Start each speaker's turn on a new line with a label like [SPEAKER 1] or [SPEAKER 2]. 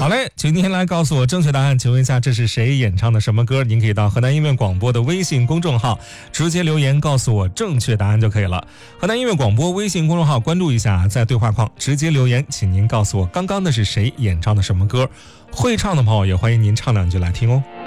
[SPEAKER 1] 好嘞，请您来告诉我正确答案。请问一下，这是谁演唱的什么歌？您可以到河南音乐广播的微信公众号直接留言告诉我正确答案就可以了。河南音乐广播微信公众号关注一下，在对话框直接留言，请您告诉我刚刚的是谁演唱的什么歌。会唱的朋友也欢迎您唱两句来听哦。